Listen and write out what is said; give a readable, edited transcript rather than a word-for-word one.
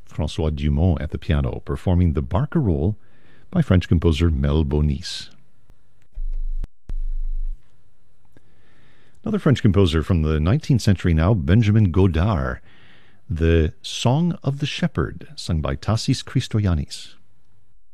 François Dumont at the piano, performing the Barcarolle by French composer Mel Bonis. Another French composer from the 19th century now, Benjamin Godard, the Song of the Shepherd, sung by Tassis Christoyanis.